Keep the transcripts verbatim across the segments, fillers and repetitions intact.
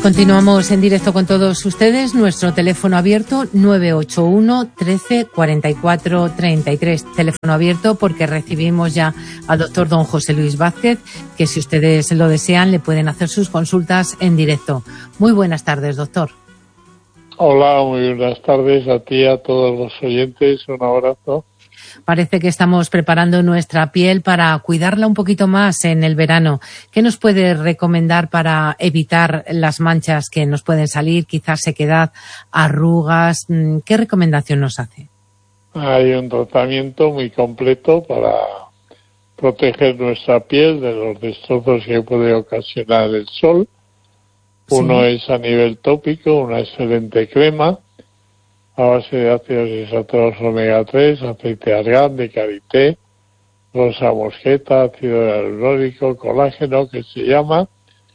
Continuamos en directo con todos ustedes. Nuestro teléfono abierto nueve ocho uno, trece, cuarenta y cuatro, treinta y tres. Teléfono abierto porque recibimos ya al doctor don José Luis Vázquez, que si ustedes lo desean le pueden hacer sus consultas en directo. Muy buenas tardes, doctor. Hola, muy buenas tardes a ti y a todos los oyentes. Un abrazo. Parece que estamos preparando nuestra piel para cuidarla un poquito más en el verano. ¿Qué nos puede recomendar para evitar las manchas que nos pueden salir, quizás sequedad, arrugas? ¿Qué recomendación nos hace? Hay un tratamiento muy completo para proteger nuestra piel de los destrozos que puede ocasionar el sol. Uno sí. es a nivel tópico, una excelente crema a base de ácidos insaturadados omega tres, aceite de argán, de karité, rosa mosqueta, ácido hialurónico, colágeno, que se llama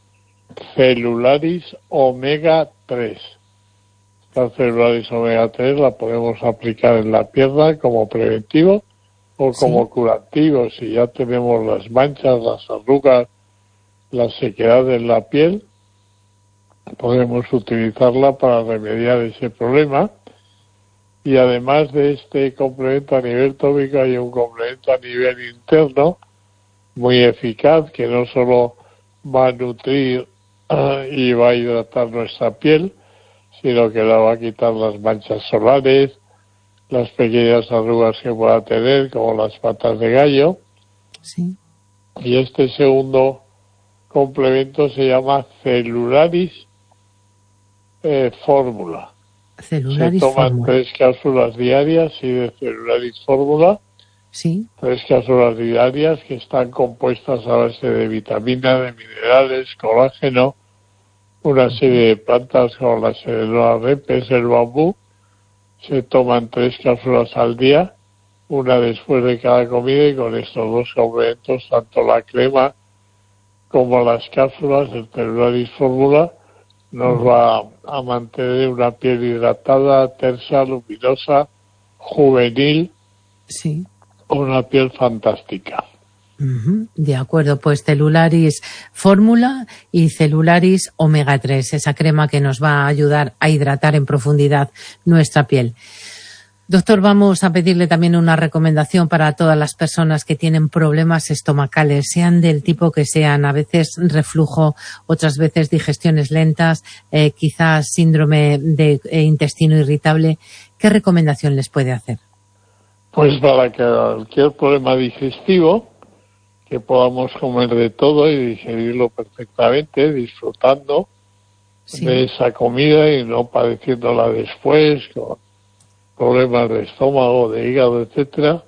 Celularis omega tres. Esta Celularis omega tres la podemos aplicar en la pierna como preventivo o como sí. curativo. Si ya tenemos las manchas, las arrugas, la sequedad en la piel, podemos utilizarla para remediar ese problema. Y además de este complemento a nivel tópico, hay un complemento a nivel interno muy eficaz que no solo va a nutrir uh, y va a hidratar nuestra piel, sino que la va a quitar las manchas solares, las pequeñas arrugas que pueda tener, como las patas de gallo. Sí. Y este segundo complemento se llama Celularis eh, Fórmula. Celularis Se toman Fórmula. tres cápsulas diarias y de Celularis Fórmula. Sí. Tres cápsulas diarias que están compuestas a base de vitaminas, de minerales, colágeno, una serie de plantas como la Serenoa repes, el bambú. Se toman tres cápsulas al día, una después de cada comida, y con estos dos complementos, tanto la crema como las cápsulas del Celularis Fórmula, nos va a mantener una piel hidratada, tersa, luminosa, juvenil, sí. una piel fantástica. Uh-huh. De acuerdo, pues Celularis Fórmula y Celularis omega tres, esa crema que nos va a ayudar a hidratar en profundidad nuestra piel. Doctor, vamos a pedirle también una recomendación para todas las personas que tienen problemas estomacales, sean del tipo que sean, a veces reflujo, otras veces digestiones lentas, eh, quizás síndrome de eh, intestino irritable. ¿Qué recomendación les puede hacer? Pues para que cualquier problema digestivo, que podamos comer de todo y digerirlo perfectamente, disfrutando sí. de esa comida y no padeciéndola después con problemas de estómago, de hígado, etcétera.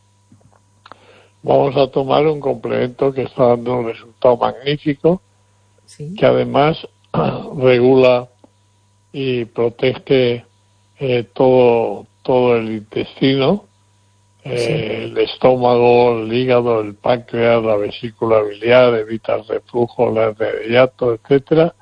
Vamos a tomar un complemento que está dando un resultado magnífico, sí. que además regula y protege eh, todo todo el intestino, eh, sí. el estómago, el hígado, el páncreas, la vesícula biliar, evita el reflujo, el hernia de hiato, etcétera,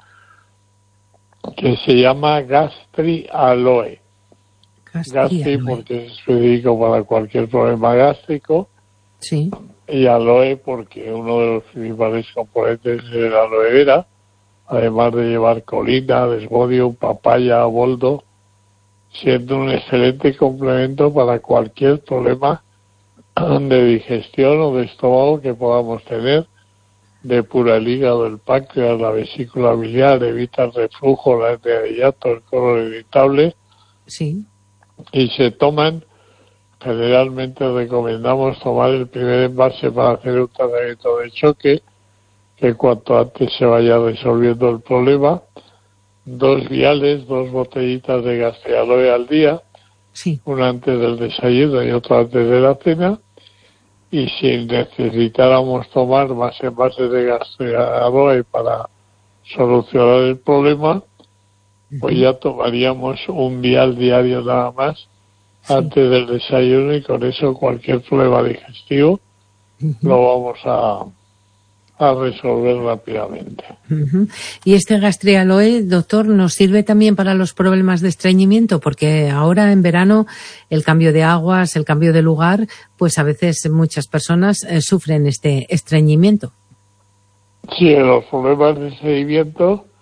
que se llama Gastri Aloe. Gastri porque es específico para cualquier problema gástrico. Sí. Y aloe porque uno de los principales componentes es la aloe vera, además de llevar colina, desmodium, papaya, boldo, siendo un excelente complemento para cualquier problema de digestión o de estómago que podamos tener. Depura el hígado, el páncreas, la vesícula biliar, evita el reflujo, la hernia de hiato, el colon irritable. Sí. Y se toman, generalmente recomendamos tomar el primer envase para hacer un tratamiento de choque, que cuanto antes se vaya resolviendo el problema. Dos viales, dos botellitas de Gastri Aloe al día, sí. una antes del desayuno y otra antes de la cena. Y si necesitáramos tomar más envases de Gastri Aloe para solucionar el problema, pues ya tomaríamos un vial diario nada más sí. antes del desayuno, y con eso cualquier problema digestivo uh-huh. lo vamos a, a resolver rápidamente. Uh-huh. ¿Y este Gastri Aloe, doctor, nos sirve también para los problemas de estreñimiento? Porque ahora en verano el cambio de aguas, el cambio de lugar, pues a veces muchas personas eh, sufren este estreñimiento. Sí, los problemas de estreñimiento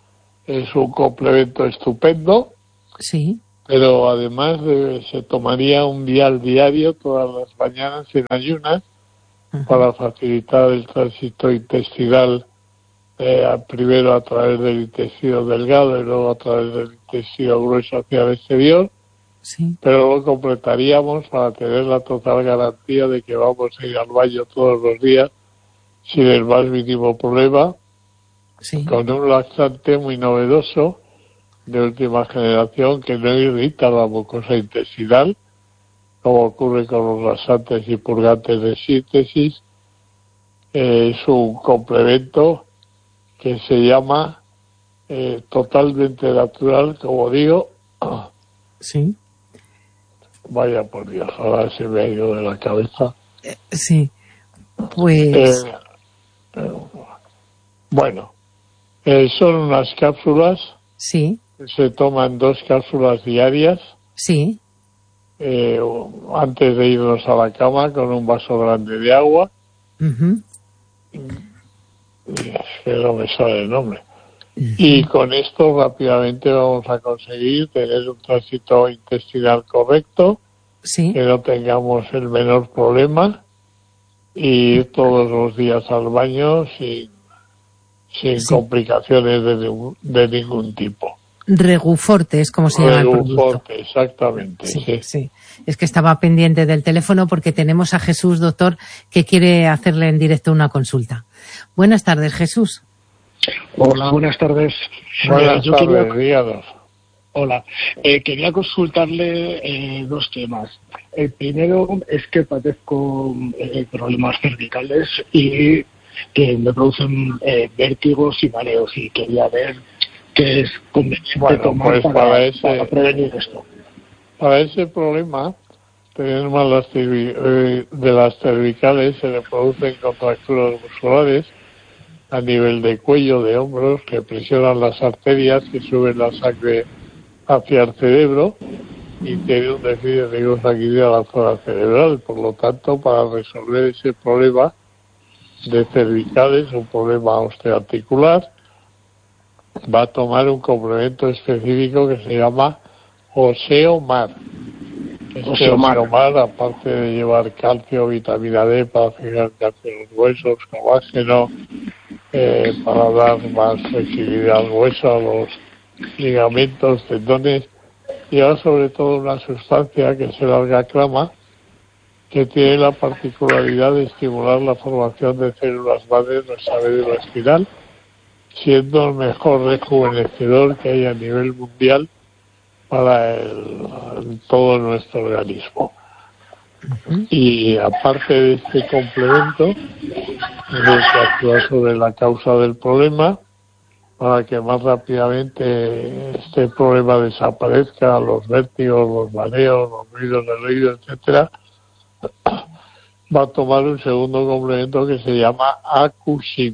es un complemento estupendo. Sí. Pero además eh, se tomaría un vial diario todas las mañanas en ayunas uh-huh. para facilitar el tránsito intestinal, eh, primero a través del intestino delgado y luego a través del intestino grueso hacia el exterior. Sí. Pero lo completaríamos para tener la total garantía de que vamos a ir al baño todos los días sin el más mínimo problema, sí. con un laxante muy novedoso de última generación que no irrita la mucosa intestinal, como ocurre con los laxantes y purgantes de síntesis. Eh, es un complemento que se llama eh, totalmente natural, como digo. Sí. Vaya por Dios, ahora se me ha ido de la cabeza. Eh, sí, pues... Eh, eh, bueno, eh, son unas cápsulas. Sí. Se toman dos cápsulas diarias. Sí. Eh, antes de irnos a la cama con un vaso grande de agua. Uh-huh. Es que no me sale el nombre. Uh-huh. Y con esto rápidamente vamos a conseguir tener un tránsito intestinal correcto, sí. que no tengamos el menor problema y ir todos los días al baño sin, sin sí. complicaciones de, de ningún tipo. Reguforte es como se llama el producto. Reguforte, exactamente. Sí, sí. sí. Es que estaba pendiente del teléfono porque tenemos a Jesús, doctor, que quiere hacerle en directo una consulta. Buenas tardes, Jesús. Hola, buenas tardes. Buenas eh, yo tardes, quería... díganos. Hola, eh, quería consultarle eh, dos temas. El primero es que padezco eh, problemas cervicales y que me producen eh, vértigos y mareos y quería ver que es conveniente bueno, tomar pues para, para, ese, para prevenir esto. Para ese problema, tenemos las cervi- de las cervicales, se le producen contracturas musculares a nivel de cuello, de hombros, que presionan las arterias, que suben la sangre hacia el cerebro y tiene un déficit de riego sanguíneo a la zona cerebral. Por lo tanto, para resolver ese problema de cervicales, un problema osteoarticular, va a tomar un complemento específico que se llama Oseomar. Este Oseomar, aparte de llevar calcio, vitamina D para fijar calcio en los huesos, colágeno, eh, para dar más flexibilidad al hueso, a los ligamentos, tendones, lleva sobre todo una sustancia que es el alga-clama, que tiene la particularidad de estimular la formación de células madre en nuestra médula espinal, siendo el mejor rejuvenecedor que hay a nivel mundial para el, el, todo nuestro organismo. Uh-huh. Y aparte de este complemento, hay que actuar sobre la causa del problema para que más rápidamente este problema desaparezca, los vértigos, los mareos, los ruidos del oído, etcétera. Va a tomar un segundo complemento que se llama Akushin.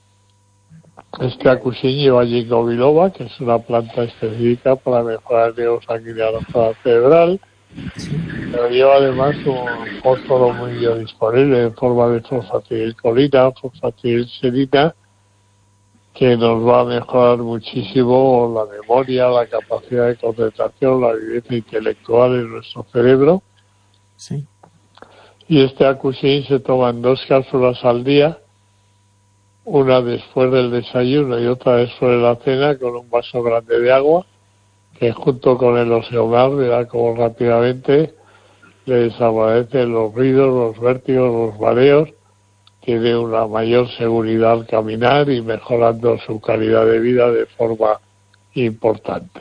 Este Akushin lleva ginkgo biloba, que es una planta específica para mejorar el riego sanguíneo a la zona cerebral, pero lleva además un fósforo muy biodisponible en forma de fosfatilcolina, fosfatilserina, que nos va a mejorar muchísimo la memoria, la capacidad de concentración, la vivencia intelectual en nuestro cerebro. Sí. Y este Akushin se toman dos cápsulas al día, una después del desayuno y otra después de la cena, con un vaso grande de agua, que junto con el Oseomar verá como rápidamente le desaparecen los ruidos, los vértigos, los mareos, tiene una mayor seguridad al caminar y mejorando su calidad de vida de forma importante.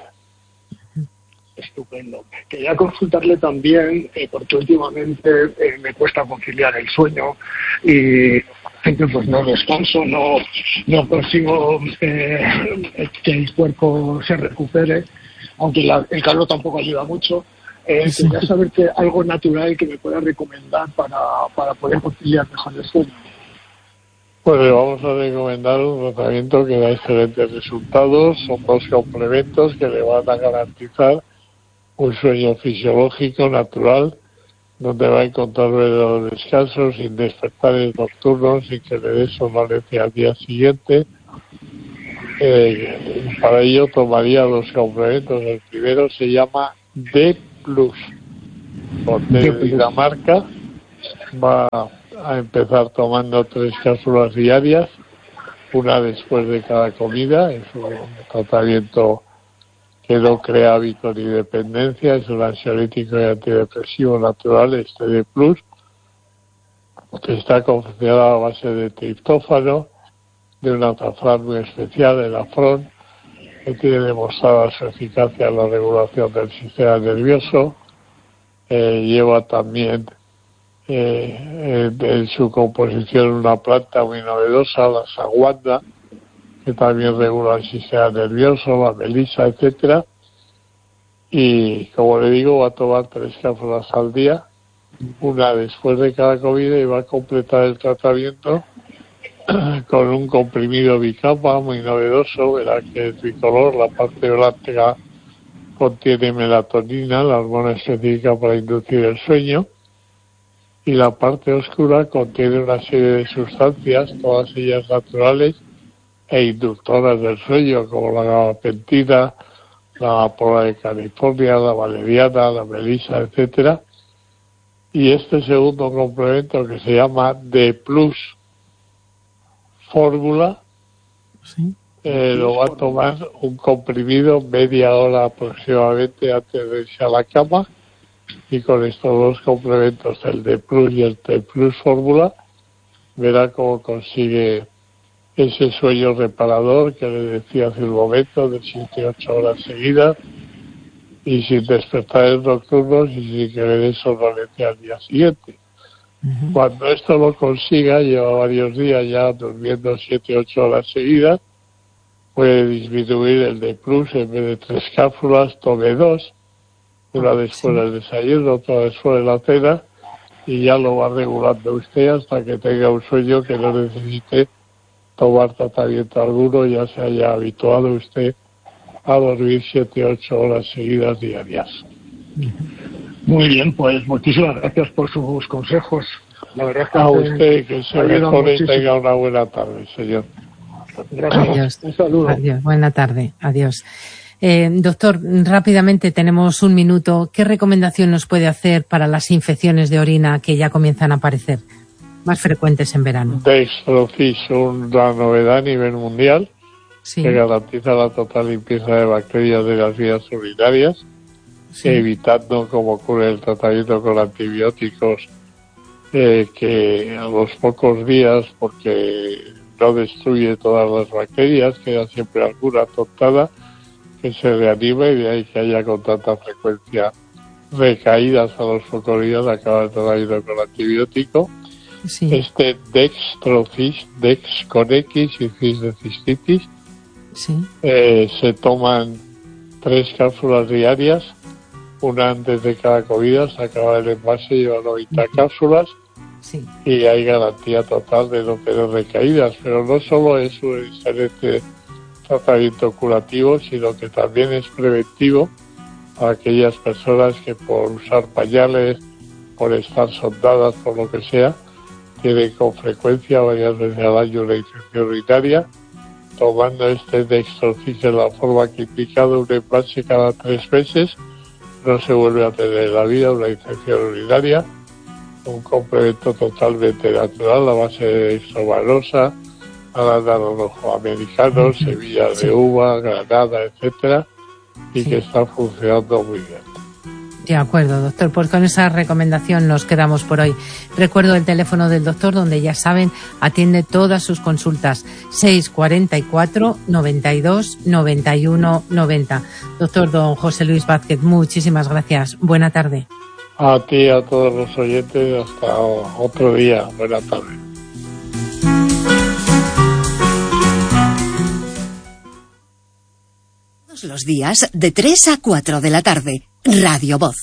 Estupendo. Quería consultarle también, eh, porque últimamente eh, me cuesta conciliar el sueño y gente, pues no descanso, no, no consigo eh, que el cuerpo se recupere, aunque la, el calor tampoco ayuda mucho. Eh, sí. Quería saber que algo natural que me pueda recomendar para, para poder conciliar mejor el sueño. Pues le vamos a recomendar un tratamiento que da excelentes resultados. Son dos complementos que le van a garantizar un sueño fisiológico, natural, donde va a encontrar los descansos sin despertares nocturnos, sin que le dé somnolencia al día siguiente. Eh, para ello tomaría dos complementos. El primero se llama D plus. Por D de Dinamarca. Va a empezar tomando tres cápsulas diarias, una después de cada comida. Es un tratamiento que no crea hábito ni dependencia, es un ansiolítico y antidepresivo natural, este D plus, que está confeccionado a base de triptófano, de un azafrán muy especial, el afrón, que tiene demostrada su eficacia en la regulación del sistema nervioso. Eh, lleva también eh, en, en su composición una planta muy novedosa, la saguanda, que también regula el sistema nervioso, la melisa, etcétera. Y como le digo, va a tomar tres cápsulas al día, una después de cada comida, y va a completar el tratamiento con un comprimido bicapa muy novedoso. Verá que es bicolor, la parte blanca contiene melatonina, la hormona específica para inducir el sueño, y la parte oscura contiene una serie de sustancias, todas ellas naturales e inductoras del sueño, como la gabapentina, la amapola de California, la valeriana, la melisa, etcétera. Y este segundo complemento, que se llama D plus fórmula, ¿sí? eh, lo va a tomar un comprimido media hora aproximadamente antes de irse a la cama, y con estos dos complementos, el D plus y el D plus fórmula, verá cómo consigue ese sueño reparador que le decía hace un momento, de siete a ocho horas seguidas, y sin despertares nocturnos y sin que le dé somnolencia al día siguiente. Uh-huh. Cuando esto lo consiga, lleva varios días ya durmiendo siete a ocho horas seguidas, puede disminuir el D plus, en vez de tres cápsulas, tome dos, una después del desayuno, otra después de la cena, y ya lo va regulando usted hasta que tenga un sueño que no necesite tomar tratamiento alguno, ya se haya habituado usted a dormir siete o ocho horas seguidas diarias. Muy bien, pues muchísimas gracias por sus consejos. La verdad es que a usted, que se mejore y tenga una buena tarde, señor. Gracias. Adiós. Un saludo. Adiós. Buena tarde. Adiós. Eh, doctor, rápidamente, tenemos un minuto. ¿Qué recomendación nos puede hacer para las infecciones de orina que ya comienzan a aparecer, más frecuentes en verano? Dextrofis, una novedad a nivel mundial, sí, que garantiza la total limpieza de bacterias de las vías urinarias, sí, evitando, como ocurre el tratamiento con antibióticos, eh, que a los pocos días, porque no destruye todas las bacterias, queda siempre alguna tontada que se reanima, y de ahí que haya con tanta frecuencia recaídas a los pocos días de acabar el tratamiento con antibiótico. Sí. Este Dextrofis, Dex con X y Cis de cistitis, sí, eh, se toman tres cápsulas diarias, una antes de cada comida, se acaba el envase, lleva noventa cápsulas, sí, y hay garantía total de no tener recaídas. Pero no solo es un excelente tratamiento curativo, sino que también es preventivo para aquellas personas que por usar pañales, por estar sondadas, por lo que sea, tienen con frecuencia varias veces al año una infección urinaria. Tomando este Dextrofis en la forma que he indicado, un envase cada tres meses, no se vuelve a tener en la vida una infección urinaria. Un complemento totalmente natural a base de dextromanosa, arándano rojo americano, semillas de uva, granada, etcétera, y sí, que está funcionando muy bien. De acuerdo, doctor. Pues con esa recomendación nos quedamos por hoy. Recuerdo el teléfono del doctor, donde ya saben, atiende todas sus consultas. seis cuarenta y cuatro, noventa y dos, noventa y uno, noventa. Doctor don José Luis Vázquez, muchísimas gracias. Buena tarde. A ti, a todos los oyentes, hasta otro día. Buena tarde. Todos los días de tres a cuatro de la tarde. Radio Voz.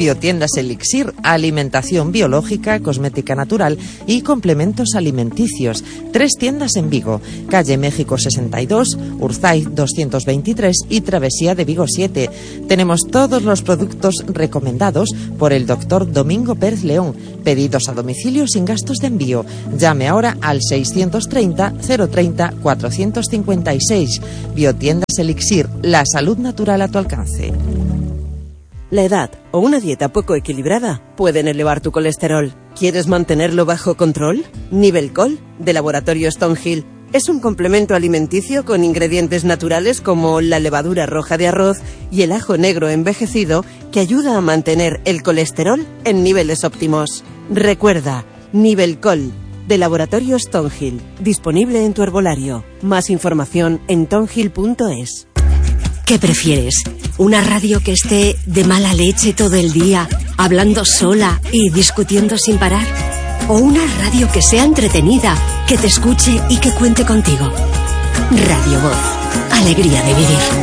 Biotiendas Elixir, alimentación biológica, cosmética natural y complementos alimenticios. Tres tiendas en Vigo, calle México sesenta y dos, Urzaiz doscientos veintitrés y Travesía de Vigo siete. Tenemos todos los productos recomendados por el doctor Domingo Pérez León. Pedidos a domicilio sin gastos de envío. Llame ahora al seiscientos treinta, cero treinta, cuatrocientos cincuenta y seis. Biotiendas Elixir, la salud natural a tu alcance. La edad o una dieta poco equilibrada pueden elevar tu colesterol. ¿Quieres mantenerlo bajo control? Nivelcol, de Laboratorio Stonehill, es un complemento alimenticio con ingredientes naturales como la levadura roja de arroz y el ajo negro envejecido que ayuda a mantener el colesterol en niveles óptimos. Recuerda, Nivelcol, de Laboratorio Stonehill, disponible en tu herbolario. Más información en tonhill punto es. ¿Qué prefieres? ¿Una radio que esté de mala leche todo el día, hablando sola y discutiendo sin parar? ¿O una radio que sea entretenida, que te escuche y que cuente contigo? Radio Voz. Alegría de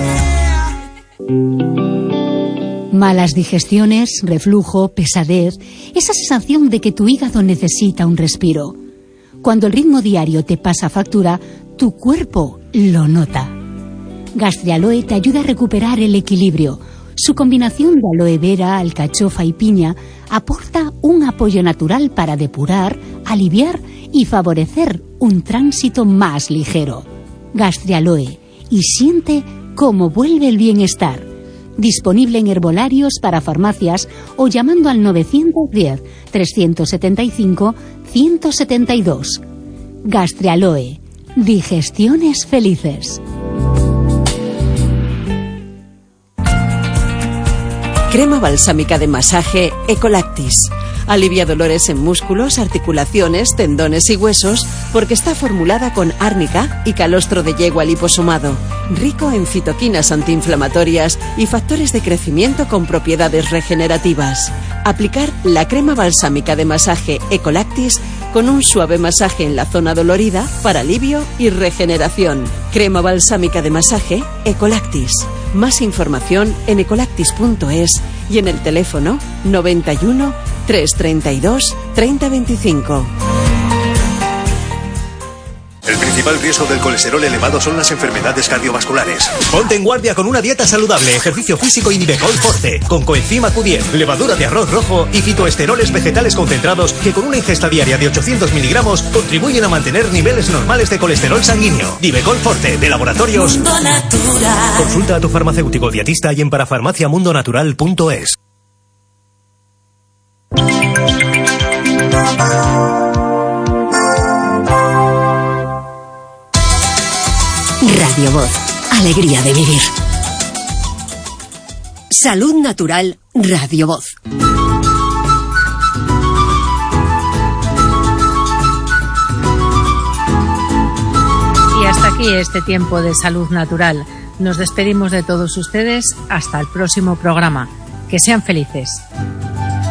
vivir. Malas digestiones, reflujo, pesadez, esa sensación de que tu hígado necesita un respiro. Cuando el ritmo diario te pasa factura, tu cuerpo lo nota. Gastrialoe te ayuda a recuperar el equilibrio. Su combinación de aloe vera, alcachofa y piña aporta un apoyo natural para depurar, aliviar y favorecer un tránsito más ligero. Gastrialoe, y siente cómo vuelve el bienestar. Disponible en herbolarios para farmacias o llamando al novecientos diez, trescientos setenta y cinco, ciento setenta y dos. Gastrialoe, digestiones felices. Crema balsámica de masaje Ecolactis. Alivia dolores en músculos, articulaciones, tendones y huesos porque está formulada con árnica y calostro de yegua liposomado. Rico en citoquinas antiinflamatorias y factores de crecimiento con propiedades regenerativas. Aplicar la crema balsámica de masaje Ecolactis con un suave masaje en la zona dolorida para alivio y regeneración. Crema balsámica de masaje Ecolactis. Más información en ecolactis punto es y en el teléfono noventa y uno, trescientos treinta y dos, treinta veinticinco. El principal riesgo del colesterol elevado son las enfermedades cardiovasculares. Ponte en guardia con una dieta saludable, ejercicio físico y Nivecol Forte, con coenzima Q diez, levadura de arroz rojo y fitoesteroles vegetales concentrados que con una ingesta diaria de ochocientos miligramos contribuyen a mantener niveles normales de colesterol sanguíneo. Nivecol Forte, de Laboratorios Mundo Natural. Consulta a tu farmacéutico dietista y en parafarmacia mundo natural punto es. Radio Voz. Alegría de vivir. Salud Natural. Radio Voz. Y hasta aquí este tiempo de Salud Natural. Nos despedimos de todos ustedes hasta el próximo programa. Que sean felices.